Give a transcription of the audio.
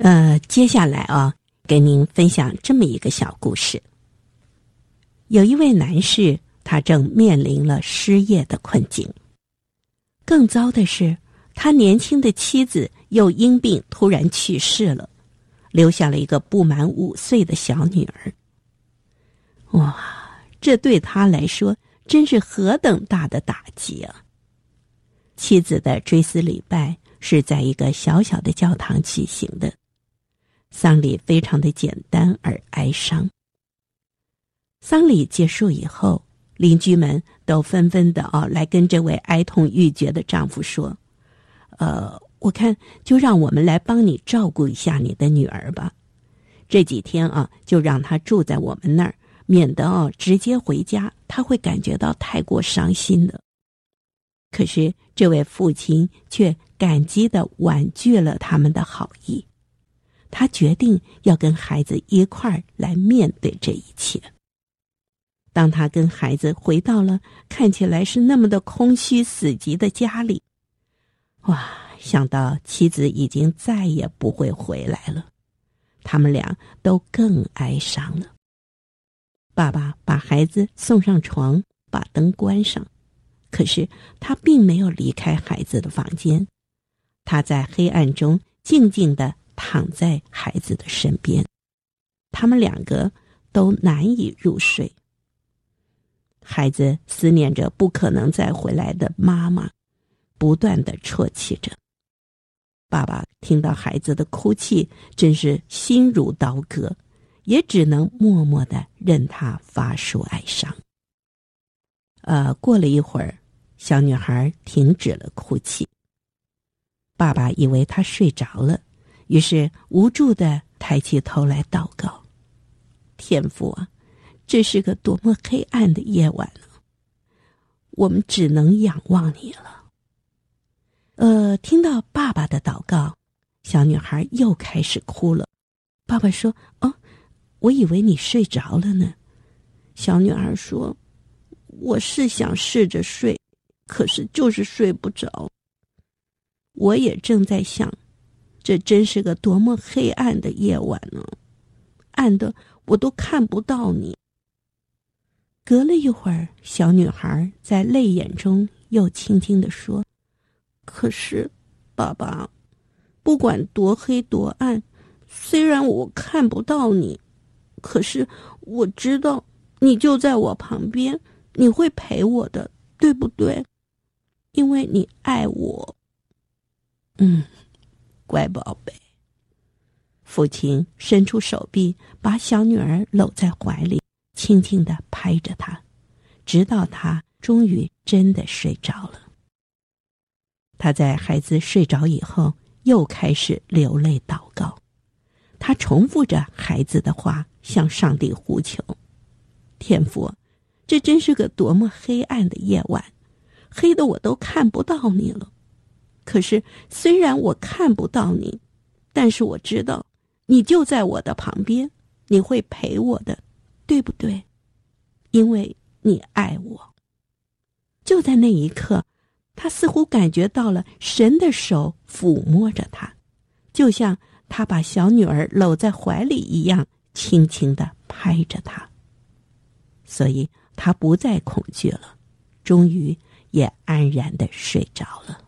接下来给您分享这么一个小故事。有一位男士，他正面临了失业的困境。更糟的是，他年轻的妻子又因病突然去世了，留下了一个不满5岁的小女儿。哇，这对他来说真是何等大的打击啊！妻子的追思礼拜是在一个小小的教堂举行的，丧礼非常的简单而哀伤。丧礼结束以后，邻居们都纷纷的来跟这位哀痛欲绝的丈夫说，我看就让我们来帮你照顾一下你的女儿吧，这几天就让她住在我们那儿，免得直接回家她会感觉到太过伤心的。可是这位父亲却感激地婉拒了他们的好意，他决定要跟孩子一块儿来面对这一切。当他跟孩子回到了看起来是那么的空虚死寂的家里，哇，想到妻子已经再也不会回来了，他们俩都更哀伤了。爸爸把孩子送上床，把灯关上，可是他并没有离开孩子的房间，他在黑暗中静静地躺在孩子的身边，他们2个都难以入睡。孩子思念着不可能再回来的妈妈，不断地啜泣着。爸爸听到孩子的哭泣，真是心如刀割，也只能默默地任他发出哀伤。过了一会儿，小女孩停止了哭泣。爸爸以为她睡着了，于是无助地抬起头来祷告：天父啊，这是个多么黑暗的夜晚啊！我们只能仰望你了。听到爸爸的祷告，小女孩又开始哭了。爸爸说：我以为你睡着了呢。小女孩说：我是想试着睡，可是就是睡不着。我也正在想，这真是个多么黑暗的夜晚呢，暗的我都看不到你。隔了一会儿，小女孩在泪眼中又轻轻地说：可是爸爸，不管多黑多暗，虽然我看不到你，可是我知道你就在我旁边，你会陪我的，对不对？因为你爱我。乖宝贝。父亲伸出手臂，把小女儿搂在怀里，轻轻地拍着她，直到她终于真的睡着了。他在孩子睡着以后，又开始流泪祷告。他重复着孩子的话，向上帝呼求：天父，这真是个多么黑暗的夜晚，黑的我都看不到你了。可是虽然我看不到你，但是我知道你就在我的旁边，你会陪我的，对不对？因为你爱我。就在那一刻，他似乎感觉到了神的手抚摸着他，就像他把小女儿搂在怀里一样，轻轻地拍着他。所以他不再恐惧了，终于也安然地睡着了。